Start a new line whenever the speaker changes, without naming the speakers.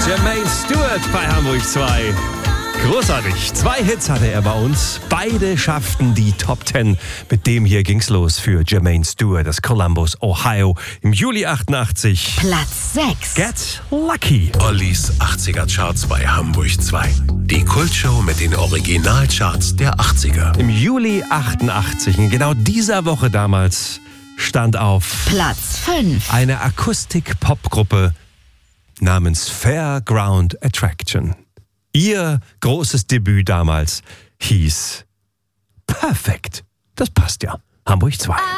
Jermaine Stewart bei Hamburg 2. Großartig. 2 Hits hatte er bei uns. Beide schafften die Top 10. Mit dem hier ging's los für Jermaine Stewart, das Columbus, Ohio, im Juli 88.
Platz 6.
Get Lucky.
Ollis 80er Charts bei Hamburg 2. Die Kultshow mit den Originalcharts der 80er.
Im Juli 88, in genau dieser Woche damals, stand auf
Platz 5.
eine Akustik-Pop-Gruppe namens Fairground Attraction. Ihr großes Debüt damals hieß Perfect. Das passt ja. Hamburg 2.